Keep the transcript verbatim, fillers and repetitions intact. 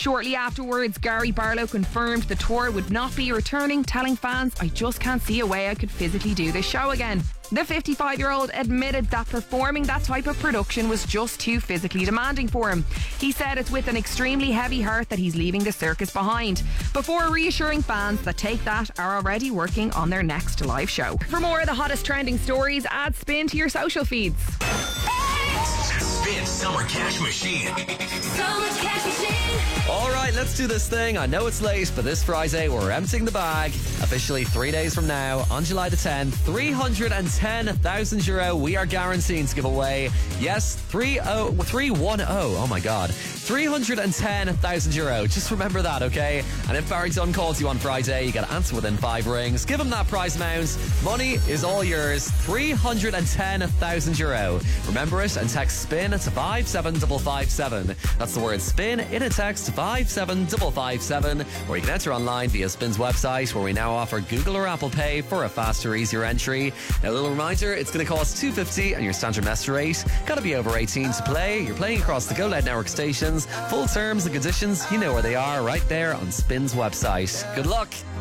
Shortly afterwards, Gary Barlow confirmed the tour would not be returning, telling fans, "I just can't see a way I could physically do this show again." The fifty-five-year-old admitted that performing that type of production was just too physically demanding for him. He said it's with an extremely heavy heart that he's leaving the circus behind, before reassuring fans that Take That are already working on their next live show. For more of the hottest trending stories, add Spin to your social feeds. Spin Summer Cash Machine. Summer Cash Machine. All right, let's do this thing. I know it's late, but this Friday we're emptying the bag. Officially three days from now, on July the tenth, three hundred ten thousand euro we are guaranteeing to give away. Yes, three hundred ten. Oh my God. three hundred ten thousand euro. Just remember that, okay? And if Barry Dunn calls you on Friday, you got to answer within five rings. Give him that prize amount. Money is all yours. three hundred ten thousand euro. Remember it and text SPIN to five seven five five seven. That's the word SPIN in a text to five seven five five seven. Or you can enter online via Spin's website, where we now offer Google or Apple Pay for a faster, easier entry. Now, a little reminder, it's going to cost two hundred fifty and your standard message rate. Got to be over eighteen to play. You're playing across the Go Loud Network stations. Full terms and conditions, you know where they are, right there on Spin's website. Good luck.